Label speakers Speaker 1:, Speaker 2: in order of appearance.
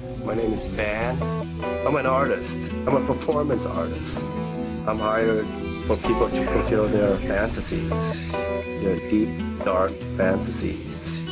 Speaker 1: My name is Van. I'm an artist. I'm a performance artist. I'm hired for people to fulfill their fantasies, their deep, dark fantasies.